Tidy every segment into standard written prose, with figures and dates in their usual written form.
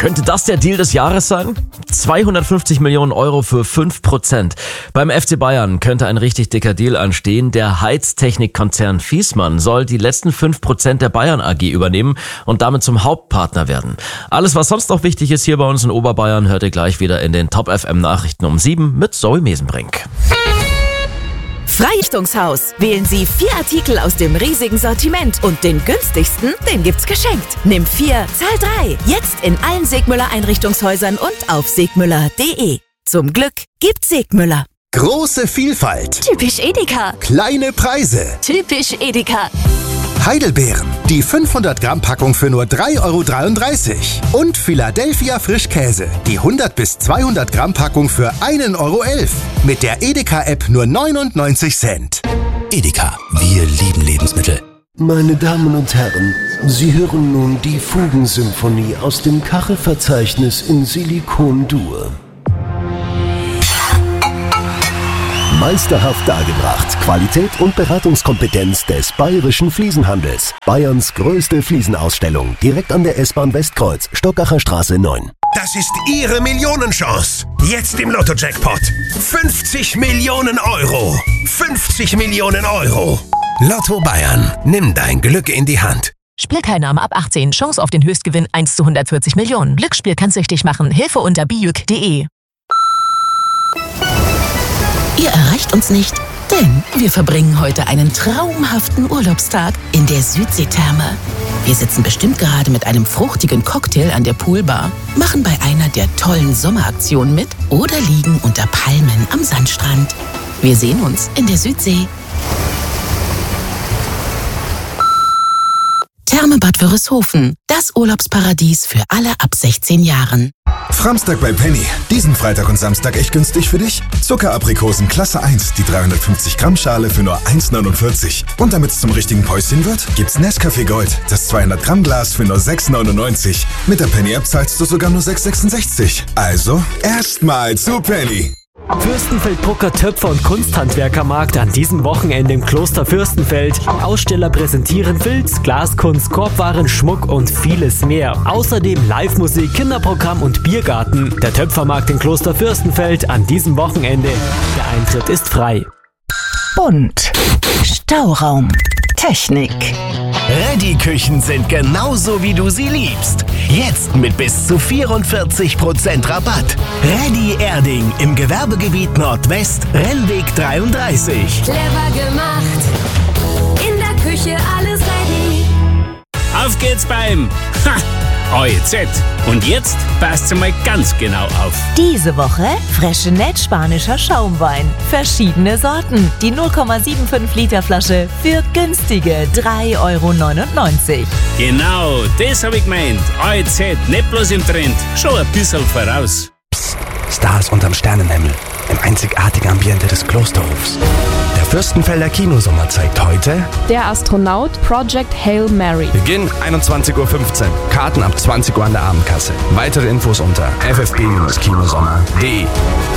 Könnte das der Deal des Jahres sein? 250 Millionen Euro für 5%. Beim FC Bayern könnte ein richtig dicker Deal anstehen. Der Heiztechnikkonzern Viessmann soll die letzten 5% der Bayern AG übernehmen und damit zum Hauptpartner werden. Alles, was sonst noch wichtig ist hier bei uns in Oberbayern, hört ihr gleich wieder in den Top FM Nachrichten um 7 mit Zoe Mesenbrink. Freirichtungshaus. Wählen Sie 4 Artikel aus dem riesigen Sortiment und den günstigsten, den gibt's geschenkt. Nimm 4, zahl 3. Jetzt in allen Segmüller Einrichtungshäusern und auf segmüller.de. Zum Glück gibt's Segmüller. Große Vielfalt. Typisch Edeka. Kleine Preise. Typisch Edeka. Heidelbeeren. Die 500 Gramm Packung für nur 3,33 €. Und Philadelphia Frischkäse. Die 100 bis 200 Gramm Packung für 1,11 €. Mit der Edeka-App nur 99 Cent. Edeka, wir lieben Lebensmittel. Meine Damen und Herren, Sie hören nun die Fugensymphonie aus dem Kachelverzeichnis in Silikon-Dur. Meisterhaft dargebracht. Qualität und Beratungskompetenz des Bayerischen Fliesenhandels. Bayerns größte Fliesenausstellung. Direkt an der S-Bahn Westkreuz, Stockacher Straße 9. Das ist Ihre Millionenchance. Jetzt im Lotto-Jackpot. 50 Millionen Euro. 50 Millionen Euro. Lotto Bayern. Nimm dein Glück in die Hand. Spielteilnahme ab 18. Chance auf den Höchstgewinn 1 zu 140 Millionen. Glücksspiel kann süchtig machen. Hilfe unter bijuk.de. Ihr erreicht uns nicht, denn wir verbringen heute einen traumhaften Urlaubstag in der Südseetherme. Wir sitzen bestimmt gerade mit einem fruchtigen Cocktail an der Poolbar, machen bei einer der tollen Sommeraktionen mit oder liegen unter Palmen am Sandstrand. Wir sehen uns in der Südsee. Therme Bad Wörishofen, das Urlaubsparadies für alle ab 16 Jahren. Framstag bei Penny. Diesen Freitag und Samstag echt günstig für dich. Zuckeraprikosen Klasse 1, die 350 Gramm Schale für nur 1,49. Und damit es zum richtigen Päuschen wird, gibt's Nescafé Gold, das 200 Gramm Glas für nur 6,99. Mit der Penny-App zahlst du sogar nur 6,66. Also, erstmal zu Penny. Fürstenfeld Drucker, Töpfer und Kunsthandwerkermarkt an diesem Wochenende im Kloster Fürstenfeld. Aussteller präsentieren Filz, Glaskunst, Korbwaren, Schmuck und vieles mehr. Außerdem Live-Musik, Kinderprogramm und Biergarten. Der Töpfermarkt in Kloster Fürstenfeld an diesem Wochenende. Der Eintritt ist frei. Bunt. Stauraum. Technik. Ready-Küchen sind genauso, wie du sie liebst. Jetzt mit bis zu 44% Rabatt. Ready Erding im Gewerbegebiet Nordwest, Rennweg 33. Clever gemacht. In der Küche alles ready. Auf geht's beim AEZ. Und jetzt passt mal ganz genau auf. Diese Woche Freixenet spanischer Schaumwein. Verschiedene Sorten. Die 0,75 Liter Flasche für günstige 3,99 €. Genau, das hab ich gemeint. AEZ, nicht bloß im Trend, schon ein bisschen voraus. Psst, Stars unterm Sternenhimmel. Im einzigartigen Ambiente des Klosterhofs. Der Fürstenfelder Kinosommer zeigt heute Der Astronaut Project Hail Mary. Beginn 21:15 Uhr. Karten ab 20 Uhr an der Abendkasse. Weitere Infos unter ffb-kinosommer.de.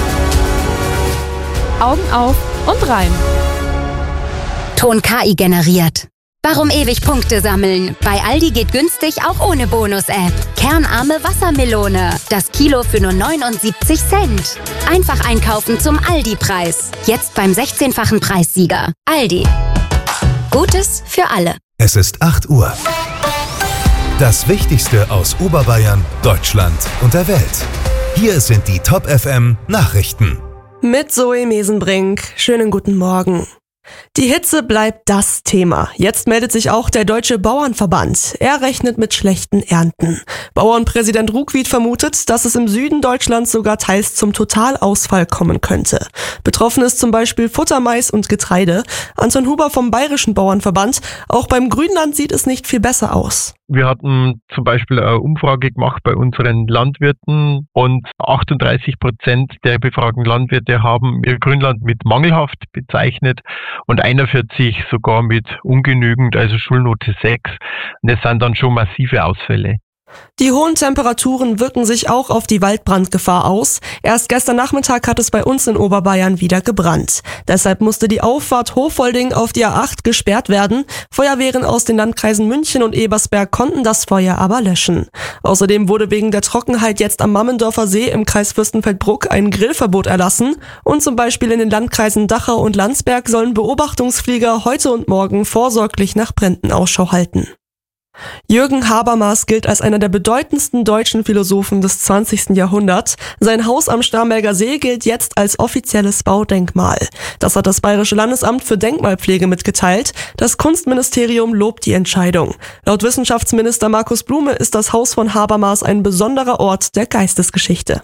Augen auf und rein. Ton KI generiert. Warum ewig Punkte sammeln? Bei Aldi geht günstig auch ohne Bonus-App. Kernarme Wassermelone. Das Kilo für nur 79 Cent. Einfach einkaufen zum Aldi-Preis. Jetzt beim 16-fachen Preissieger. Aldi. Gutes für alle. Es ist 8 Uhr. Das Wichtigste aus Oberbayern, Deutschland und der Welt. Hier sind die Top FM Nachrichten. Mit Zoe Mesenbrink. Schönen guten Morgen. Die Hitze bleibt das Thema. Jetzt meldet sich auch der Deutsche Bauernverband. Er rechnet mit schlechten Ernten. Bauernpräsident Ruckwied vermutet, dass es im Süden Deutschlands sogar teils zum Totalausfall kommen könnte. Betroffen ist zum Beispiel Futtermais und Getreide. Anton Huber vom Bayerischen Bauernverband. Auch beim Grünland sieht es nicht viel besser aus. Wir hatten zum Beispiel eine Umfrage gemacht bei unseren Landwirten und 38% der befragten Landwirte haben ihr Grünland mit mangelhaft bezeichnet und 41 sogar mit ungenügend, also Schulnote 6. Und das sind dann schon massive Ausfälle. Die hohen Temperaturen wirken sich auch auf die Waldbrandgefahr aus. Erst gestern Nachmittag hat es bei uns in Oberbayern wieder gebrannt. Deshalb musste die Auffahrt Hofolding auf die A8 gesperrt werden. Feuerwehren aus den Landkreisen München und Ebersberg konnten das Feuer aber löschen. Außerdem wurde wegen der Trockenheit jetzt am Mammendorfer See im Kreis Fürstenfeldbruck ein Grillverbot erlassen. Und zum Beispiel in den Landkreisen Dachau und Landsberg sollen Beobachtungsflieger heute und morgen vorsorglich nach Bränden Ausschau halten. Jürgen Habermas gilt als einer der bedeutendsten deutschen Philosophen des 20. Jahrhunderts. Sein Haus am Starnberger See gilt jetzt als offizielles Baudenkmal. Das hat das Bayerische Landesamt für Denkmalpflege mitgeteilt. Das Kunstministerium lobt die Entscheidung. Laut Wissenschaftsminister Markus Blume ist das Haus von Habermas ein besonderer Ort der Geistesgeschichte.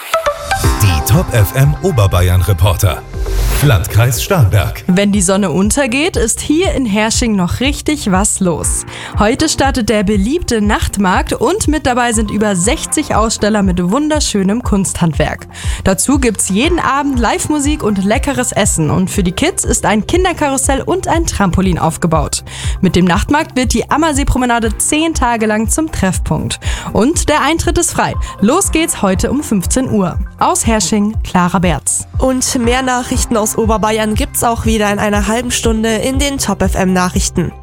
Die Top FM Oberbayern Reporter. Landkreis Starnberg. Wenn die Sonne untergeht, ist hier in Hersching noch richtig was los. Heute startet der beliebte Nachtmarkt und mit dabei sind über 60 Aussteller mit wunderschönem Kunsthandwerk. Dazu gibt's jeden Abend Live-Musik und leckeres Essen und für die Kids ist ein Kinderkarussell und ein Trampolin aufgebaut. Mit dem Nachtmarkt wird die Ammersee-Promenade 10 Tage lang zum Treffpunkt. Und der Eintritt ist frei. Los geht's heute um 15 Uhr. Aus Hersching, Clara Berz. Und mehr Nachrichten aus Oberbayern gibt's auch wieder in einer halben Stunde in den Top FM Nachrichten.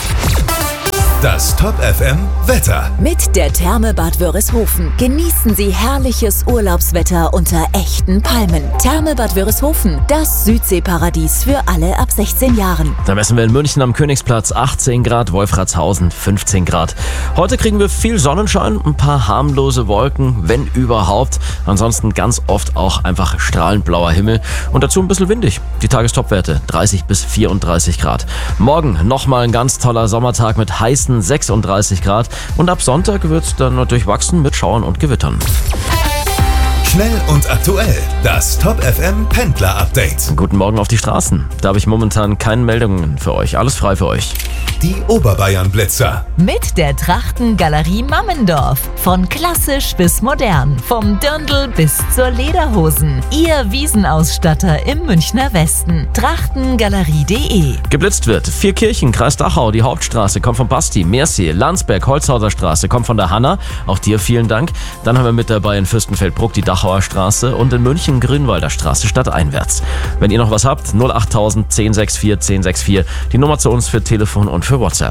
Das Top FM Wetter. Mit der Therme Bad Wörishofen genießen Sie herrliches Urlaubswetter unter echten Palmen. Therme Bad Wörishofen, das Südseeparadies für alle ab 16 Jahren. Da messen wir in München am Königsplatz 18 Grad, Wolfratshausen 15 Grad. Heute kriegen wir viel Sonnenschein, ein paar harmlose Wolken, wenn überhaupt. Ansonsten ganz oft auch einfach strahlend blauer Himmel und dazu ein bisschen windig. Die Tagestopwerte 30 bis 34 Grad. Morgen nochmal ein ganz toller Sommertag mit heißen 36 Grad und ab Sonntag wird es dann nur durchwachsen mit Schauern und Gewittern. Schnell und aktuell, das Top FM Pendler Update. Guten Morgen auf die Straßen. Da habe ich momentan keine Meldungen für euch. Alles frei für euch. Die Oberbayern Blitzer. Mit der Trachtengalerie Mammendorf. Von klassisch bis modern. Vom Dirndl bis zur Lederhosen. Ihr Wiesenausstatter im Münchner Westen. Trachtengalerie.de. Geblitzt wird Vierkirchen, Kreis Dachau. Die Hauptstraße kommt von Basti. Meersee, Landsberg, Holzhauser Straße kommt von der Hanna. Auch dir vielen Dank. Dann haben wir mit dabei in Fürstenfeldbruck die Dachauer Straße und in München Grünwalder Straße stadteinwärts. Wenn ihr noch was habt, 08000 1064 1064. Die Nummer zu uns für Telefon und für WhatsApp.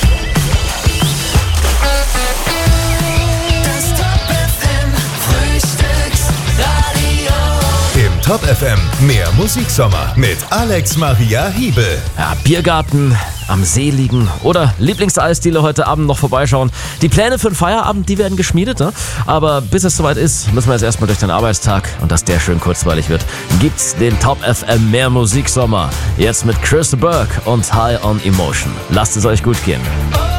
Im Top FM mehr Musiksommer mit Alex Maria Hiebel. Ja, Biergarten, am See liegen oder Lieblingseisdiele heute Abend noch vorbeischauen. Die Pläne für den Feierabend, die werden geschmiedet, ne? Aber bis es soweit ist, müssen wir jetzt erstmal durch den Arbeitstag und dass der schön kurzweilig wird, gibt's den Top FM mehr Musiksommer. Jetzt mit Chris Burke und High on Emotion. Lasst es euch gut gehen.